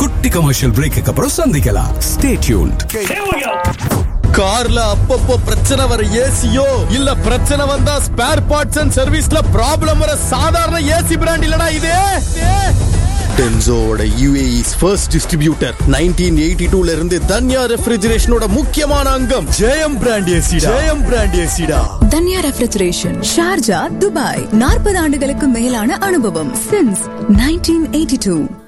குட்டி commercial brake அப்புறம் சந்திக்கலாம். Stay tuned. கார்ல அப்பப்போ பிரச்சனை வர ஏசியோ இல்ல பிரச்சனை வந்தா ஸ்பேர் பார்ட்ஸ் அண்ட் சர்வீஸ்ல ப்ராப்ளம் வர சாதாரண ஏசி பிராண்ட் இல்லனா இது டென்சோவோட UAE's first distributor 1982ல இருந்து தன்யா ரெஃப்ரிஜரேஷனோட முக்கியமான அங்கம் ஜெயம் brand ஏசிடா. Dhanya refrigeration, Sharjah, Dubai. 40 ஆண்டுகளுக்கு மேலான அனுபவம் since 1982.